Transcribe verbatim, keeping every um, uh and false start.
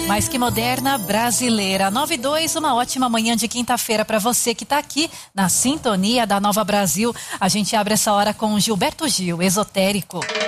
Mais que moderna, brasileira. nove e dois, uma ótima manhã de quinta-feira para você que está aqui na sintonia da Nova Brasil. A gente abre essa hora com Gilberto Gil, Esotérico.